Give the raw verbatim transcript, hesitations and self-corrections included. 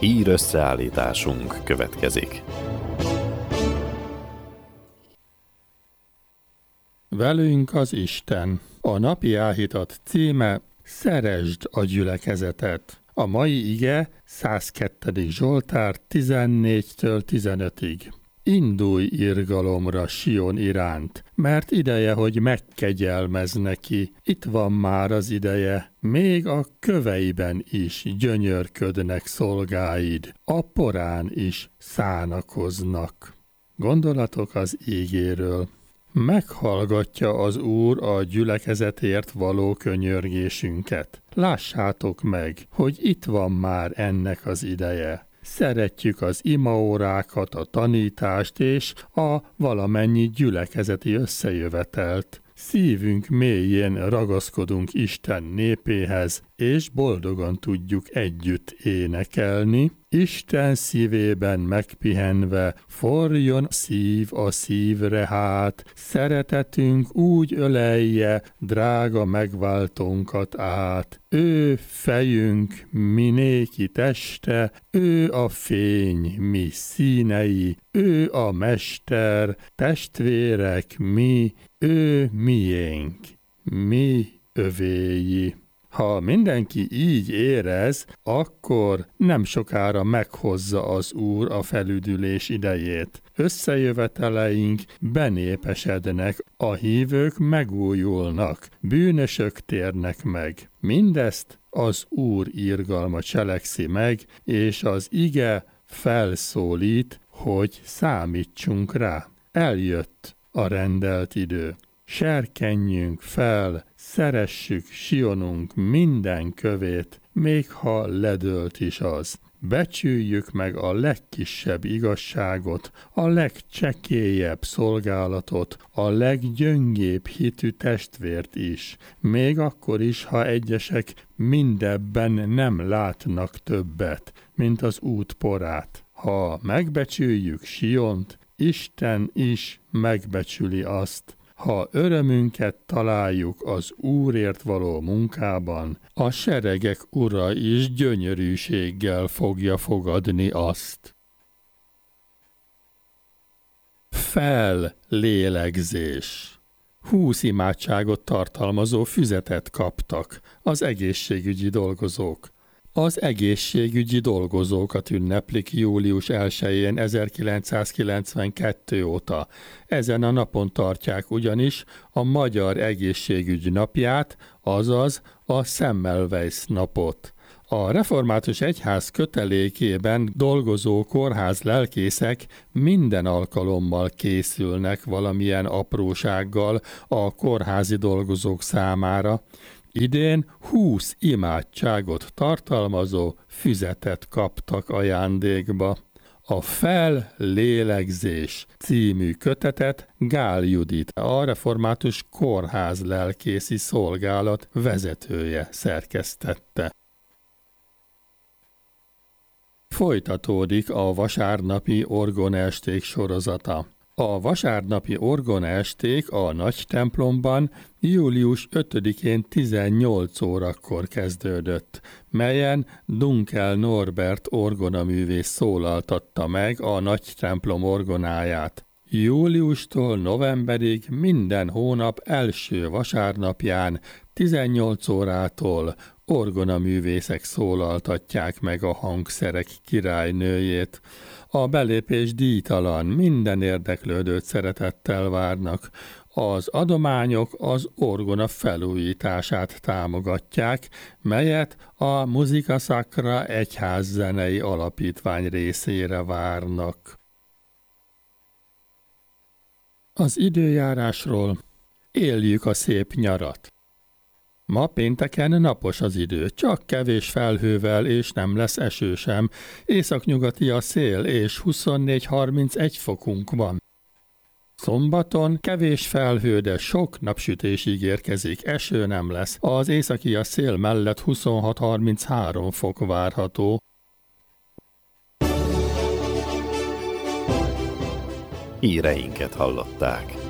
Hír összeállításunk következik. Velünk az Isten. A napi áhítat címe: Szeresd a gyülekezetet. A mai ige százkettő. Zsoltár tizennégytől tizenötig. Indulj irgalomra Sion iránt, mert ideje, hogy megkegyelmez neki. Itt van már az ideje, még a köveiben is gyönyörködnek szolgáid, a porán is szánakoznak. Gondolatok az ígéről. Meghallgatja az Úr a gyülekezetért való könyörgésünket. Lássátok meg, hogy itt van már ennek az ideje. Szeretjük az imaórákat, a tanítást és a valamennyi gyülekezeti összejövetelt. Szívünk mélyén ragaszkodunk Isten népéhez, és boldogan tudjuk együtt énekelni. Isten szívében megpihenve, forjon szív a szívre hát, szeretetünk úgy ölelje drága megváltónkat át. Ő fejünk, mi néki teste, ő a fény, mi színei, ő a mester, testvérek mi, ő miénk, mi övéi. Ha mindenki így érez, akkor nem sokára meghozza az Úr a felüdülés idejét. Összejöveteleink benépesednek, a hívők megújulnak, bűnösök térnek meg. Mindezt az Úr irgalma cselekszi meg, és az ige felszólít, hogy számítsunk rá. Eljött a rendelt idő. Serkenjünk fel, szeressük Sionunk minden kövét, még ha ledőlt is az. Becsüljük meg a legkisebb igazságot, a legcsekélyebb szolgálatot, a leggyöngébb hitű testvért is, még akkor is, ha egyesek mindebben nem látnak többet, mint az út porát. Ha megbecsüljük Siont, Isten is megbecsüli azt. Ha örömünket találjuk az Úrért való munkában, a seregek ura is gyönyörűséggel fogja fogadni azt. Fellélegzés. Húsz imádságot tartalmazó füzetet kaptak az egészségügyi dolgozók. Az egészségügyi dolgozókat ünneplik július elsején ezerkilencszázkilencvenkettő óta. Ezen a napon tartják ugyanis a Magyar Egészségügy napját, azaz a Semmelweis napot. A református egyház kötelékében dolgozó kórház lelkészek minden alkalommal készülnek valamilyen aprósággal a kórházi dolgozók számára. Idén húsz imádságot tartalmazó füzetet kaptak ajándékba. A Fellélegzés című kötetet Gál Judit, a református kórház lelkészi szolgálat vezetője szerkesztette. Folytatódik a vasárnapi orgonaesték sorozata. A vasárnapi orgonaesték a nagy templomban július ötödikén tizennyolc órakor kezdődött, melyen Dunkel Norbert orgonaművész szólaltatta meg a nagy templom orgonáját. Júliustól novemberig minden hónap első vasárnapján tizennyolc órától orgonaművészek szólaltatják meg a hangszerek királynőjét. A belépés díjtalan, minden érdeklődőt szeretettel várnak. Az adományok az orgona felújítását támogatják, melyet a Musica Sacra egyházzenei alapítvány részére várnak. Az időjárásról: éljük a szép nyarat. Ma pénteken napos az idő, csak kevés felhővel, és nem lesz eső sem. Északnyugati a szél, és huszonnégy-harmincegy fokunk van. Szombaton kevés felhő, de sok napsütés ígérkezik, eső nem lesz. Az északi a szél mellett huszonhat-harminchárom fok várható. Híreinket hallották.